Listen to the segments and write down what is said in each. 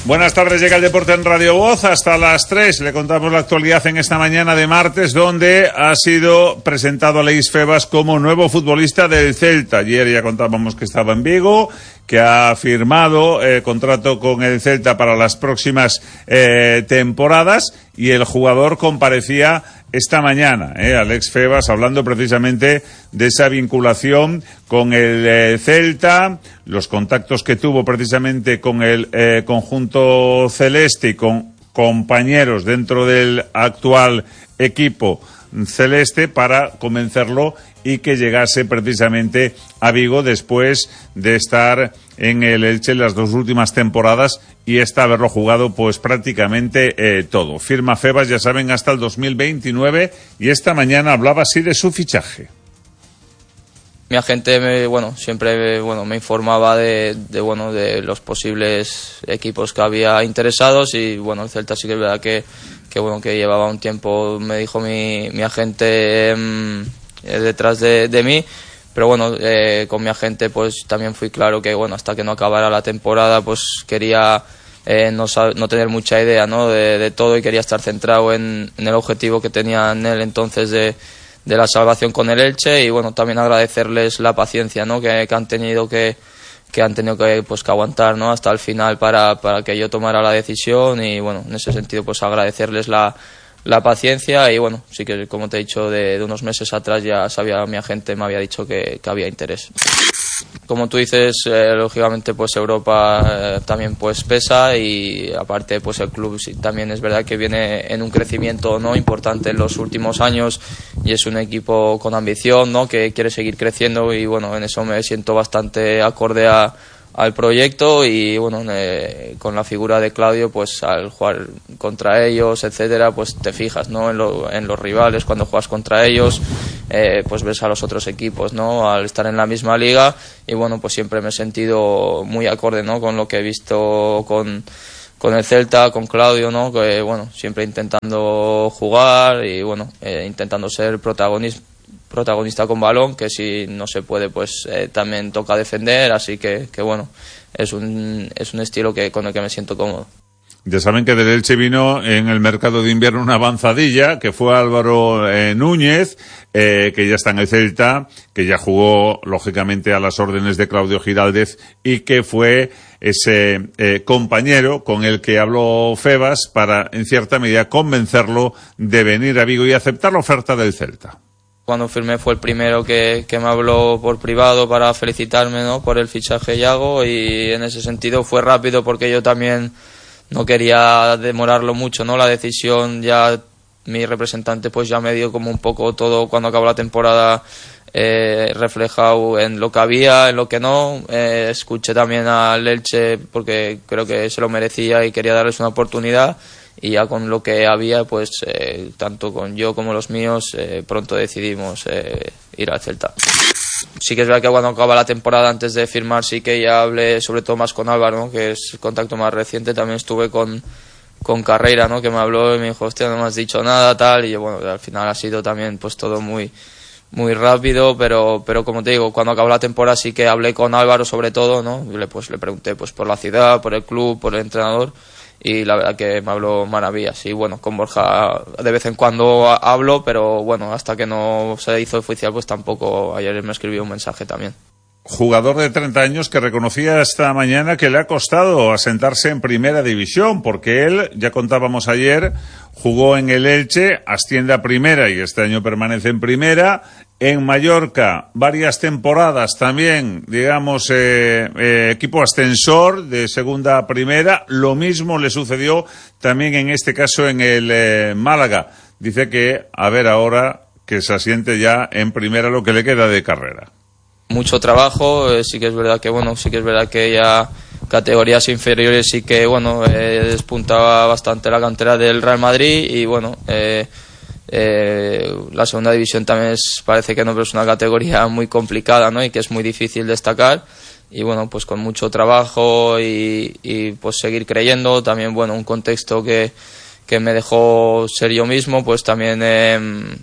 Buenas tardes, llega el deporte en Radio Voz. Hasta las 3 le contamos la actualidad en esta mañana de martes, donde ha sido presentado Aleix Febas como nuevo futbolista del Celta. Ayer ya contábamos que estaba en Vigo, que ha firmado contrato con el Celta para las próximas temporadas, y el jugador comparecía esta mañana, Aleix Febas, hablando precisamente de esa vinculación con el Celta, los contactos que tuvo precisamente con el conjunto celeste y con compañeros dentro del actual equipo celeste para convencerlo y que llegase precisamente a Vigo después de estar en el Elche las 2 últimas temporadas y haberlo jugado pues prácticamente todo. Firma Febas, ya saben, hasta el 2029, y esta mañana hablaba así de su fichaje. Mi agente siempre me informaba de los posibles equipos que había interesados, y el Celta sí que es verdad que llevaba un tiempo, me dijo mi agente, detrás de mí, pero con mi agente pues también fui claro que hasta que no acabara la temporada pues quería no tener mucha idea, ¿no?, de todo, y quería estar centrado en el objetivo que tenía en él entonces de la salvación con el Elche, y también agradecerles la paciencia, ¿no?, que han tenido que aguantar, ¿no?, hasta el final para que yo tomara la decisión, y en ese sentido pues agradecerles la paciencia, y sí que, como te he dicho, de unos meses atrás ya sabía, mi agente me había dicho que había interés. Como tú dices, lógicamente pues Europa también pues pesa, y aparte pues el club sí, también es verdad que viene en un crecimiento, ¿no?, importante en los últimos años, y es un equipo con ambición, ¿no?, que quiere seguir creciendo, y en eso me siento bastante acorde al proyecto, y con la figura de Claudio, pues al jugar contra ellos, etcétera, pues te fijas, ¿no?, en los rivales cuando juegas contra ellos, pues ves a los otros equipos, ¿no?, al estar en la misma liga, y pues siempre me he sentido muy acorde, ¿no?, con lo que he visto con el Celta, con Claudio, ¿no?, que siempre intentando jugar y intentando ser protagonista con balón, que si no se puede pues también toca defender, así que es un estilo con el que me siento cómodo. Ya saben que del Elche vino en el mercado de invierno una avanzadilla, que fue Álvaro Núñez, que ya está en el Celta, que ya jugó lógicamente a las órdenes de Claudio Giraldez, y que fue ese compañero con el que habló Febas para, en cierta medida, convencerlo de venir a Vigo y aceptar la oferta del Celta. Cuando firmé fue el primero que me habló por privado para felicitarme, ¿no?, por el fichaje Yago, y en ese sentido fue rápido porque yo también no quería demorarlo mucho, ¿no?, la decisión. Ya mi representante pues ya me dio como un poco todo cuando acabó la temporada reflejado en lo que había, en lo que no. Escuché también al Elche porque creo que se lo merecía y quería darles una oportunidad, y ya con lo que había, pues tanto con yo como los míos, pronto decidimos ir al Celta. Sí que es verdad que cuando acaba la temporada, antes de firmar, sí que ya hablé sobre todo más con Álvaro, ¿no?, que es el contacto más reciente. También estuve con Carreira, ¿no?, que me habló y me dijo, hostia, no me has dicho nada, tal, y yo, al final ha sido también pues todo muy muy rápido, pero como te digo, cuando acabó la temporada sí que hablé con Álvaro sobre todo, ¿no?, le pregunté pues por la ciudad, por el club, por el entrenador, y la verdad que me habló maravillas. Y con Borja de vez en cuando hablo, pero hasta que no se hizo oficial pues tampoco. Ayer me escribió un mensaje también. Jugador de 30 años que reconocía esta mañana que le ha costado asentarse en primera división, porque él, ya contábamos ayer, jugó en el Elche, asciende a primera y este año permanece en primera. En Mallorca, varias temporadas también, digamos, equipo ascensor de segunda a primera. Lo mismo le sucedió también en este caso en el Málaga. Dice que, a ver ahora, que se asiente ya en primera lo que le queda de carrera. Mucho trabajo, sí que es verdad que ya categorías inferiores sí que despuntaba bastante la cantera del Real Madrid, y la segunda división también parece que no, pero es una categoría muy complicada, ¿no?, y que es muy difícil destacar, y pues con mucho trabajo y pues seguir creyendo. También un contexto que me dejó ser yo mismo, pues también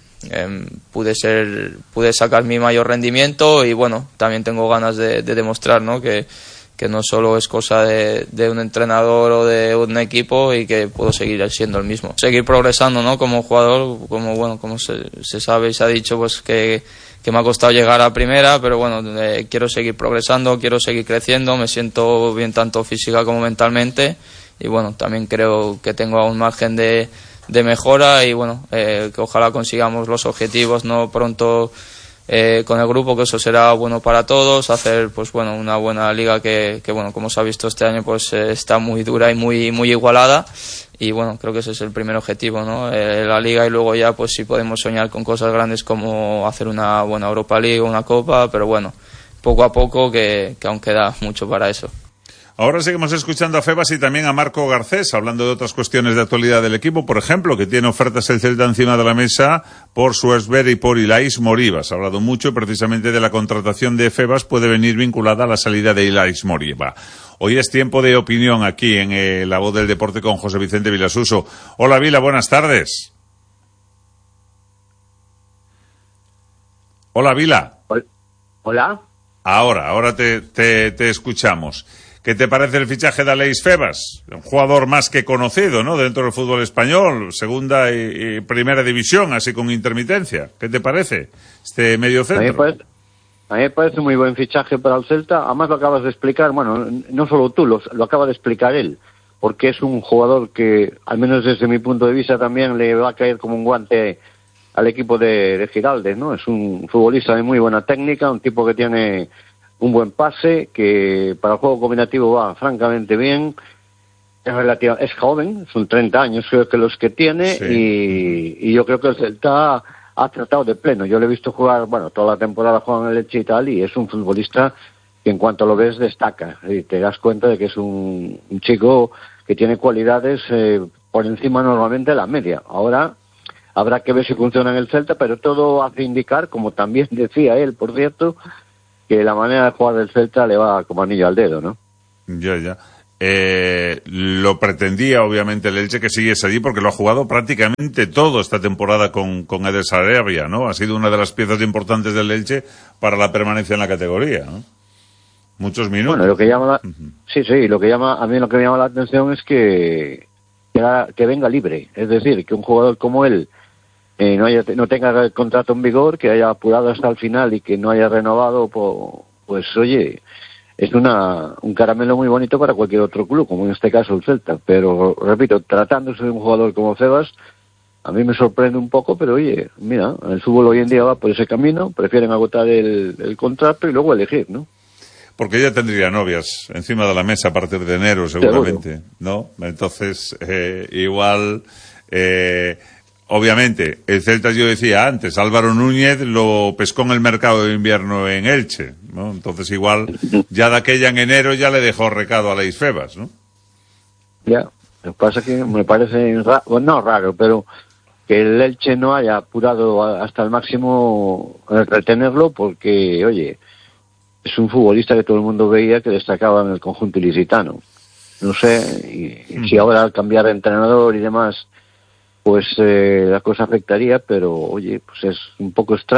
pude sacar mi mayor rendimiento, y también tengo ganas de demostrar, ¿no?, que no solo es cosa de un entrenador o de un equipo y que puedo seguir siendo el mismo. Seguir progresando, ¿no? Como jugador, como se sabe y se ha dicho, pues que me ha costado llegar a primera, pero bueno, quiero seguir progresando, quiero seguir creciendo, me siento bien tanto física como mentalmente y bueno, también creo que tengo aún margen de mejora y bueno, que ojalá consigamos los objetivos no pronto con el grupo, que eso será bueno para todos, hacer pues bueno una buena liga que bueno, como se ha visto este año, pues está muy dura y muy igualada y bueno, creo que ese es el primer objetivo, ¿no? La liga y luego ya pues sí podemos soñar con cosas grandes como hacer una buena Europa League, una Copa, pero bueno, poco a poco que aún queda mucho para eso. Ahora seguimos escuchando a Febas y también a Marco Garcés, hablando de otras cuestiones de actualidad del equipo. Por ejemplo, que tiene ofertas el Celta encima de la mesa por Schwarzberg y por Ilais Moriba. Se ha hablado mucho precisamente de la contratación de Febas, puede venir vinculada a la salida de Ilais Moriba. Hoy es tiempo de opinión aquí en La Voz del Deporte con José Vicente Vilasuso. Hola Vila, buenas tardes. Hola Vila. Hola. Ahora te escuchamos. ¿Qué te parece el fichaje de Aleix Febas? Un jugador más que conocido, ¿no? Dentro del fútbol español, segunda y primera división, así con intermitencia. ¿Qué te parece este medio centro? A mí me parece muy buen fichaje para el Celta. Además lo acabas de explicar, bueno, no solo tú, lo acaba de explicar él, porque es un jugador que, al menos desde mi punto de vista, también le va a caer como un guante al equipo de Giraldez, ¿no? Es un futbolista de muy buena técnica, un tipo que tiene un buen pase, que para el juego combinativo va francamente bien, es joven, son 30 años creo que los que tiene, sí. Y yo creo que el Celta ha tratado de pleno. Yo le he visto jugar, bueno, toda la temporada juega en el Elche y tal, y es un futbolista que en cuanto lo ves destaca, y te das cuenta de que es un chico que tiene cualidades por encima normalmente de la media. Ahora habrá que ver si funciona en el Celta, pero todo hace indicar, como también decía él, por cierto, que la manera de jugar del Celta le va como anillo al dedo, ¿no? Ya. Lo pretendía, obviamente, el Elche que siguiese allí porque lo ha jugado prácticamente todo esta temporada con Eder Sarabia, ¿no? Ha sido una de las piezas importantes del Elche para la permanencia en la categoría, ¿no? Muchos minutos. Bueno, lo que llama a mí lo que me llama la atención es que venga libre, es decir, que un jugador como él no tenga el contrato en vigor, que haya apurado hasta el final y que no haya renovado, pues oye, es un caramelo muy bonito para cualquier otro club, como en este caso el Celta. Pero, repito, tratándose de un jugador como Febas, a mí me sorprende un poco, pero oye, mira, el fútbol hoy en día va por ese camino, prefieren agotar el contrato y luego elegir, ¿no? Porque ella tendría novias encima de la mesa a partir de enero, seguramente, ¿no? Entonces, igual... Obviamente, el Celta, yo decía antes, Álvaro Núñez lo pescó en el mercado de invierno en Elche, ¿no? Entonces igual, ya de aquella en enero ya le dejó recado a Aleix Febas, ¿no? Ya, lo que pasa es que me parece raro, pero que el Elche no haya apurado hasta el máximo retenerlo, porque, oye, es un futbolista que todo el mundo veía que destacaba en el conjunto ilicitano. No sé, y si ahora al cambiar de entrenador y demás, pues la cosa afectaría, pero oye, pues es un poco extraño.